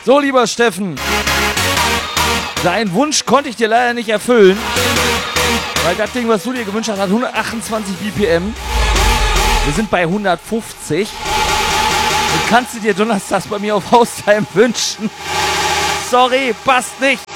So, lieber Steffen, deinen Wunsch konnte ich dir leider nicht erfüllen, weil das Ding, was du dir gewünscht hast, hat 128 BPM. Wir sind bei 150. Und kannst du dir donnerstags bei mir auf Haustime wünschen? Sorry, passt nicht.